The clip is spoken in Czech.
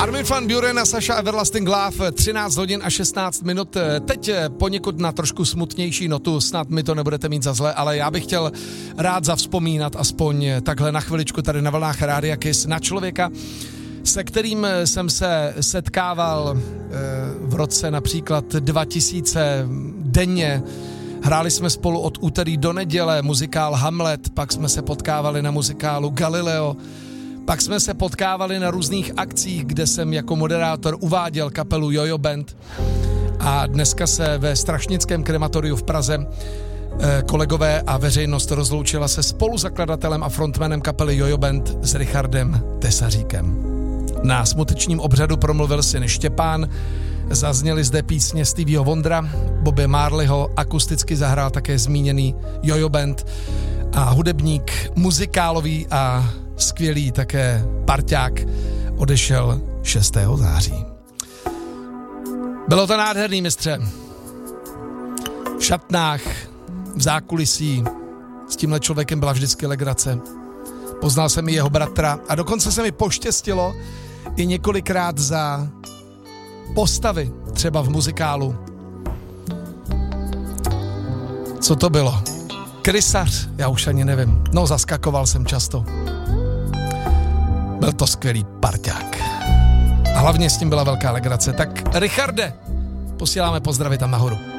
Armin van Buuren a Sasha Everlasting Love, 13 hodin a 16 minut. Teď poněkud na trošku smutnější notu, snad mi to nebudete mít za zle, ale já bych chtěl rád zavzpomínat aspoň takhle na chviličku tady na vlnách Rádia Kiss na člověka, se kterým jsem se setkával v roce například 2000 denně. Hráli jsme spolu od úterý do neděle muzikál Hamlet, pak jsme se potkávali na muzikálu Galileo, pak jsme se potkávali na různých akcích, kde jsem jako moderátor uváděl kapelu Jojo Band a dneska se ve Strašnickém krematoriu v Praze kolegové a veřejnost rozloučila se spoluzakladatelem a frontmanem kapely Jojo Band s Richardem Tesaříkem. Na smutečním obřadu promluvil syn Štěpán, zazněly zde písně Stevieho Wondera, Bobby Marleyho, akusticky zahrál také zmíněný Jojo Band a hudebník muzikálový a skvělý také parťák odešel 6. září. Bylo to nádherný, mistře. V šatnách, v zákulisí, s tímhle člověkem byla vždycky legrace. Poznal jsem i jeho bratra a dokonce se mi poštěstilo i několikrát za postavy, třeba v muzikálu. Co to bylo? Krysař? Já už ani nevím. No, zaskakoval jsem často. Byl to skvělý parťák. A hlavně s tím byla velká legrace. Tak Richarde, posíláme pozdravy tam nahoru.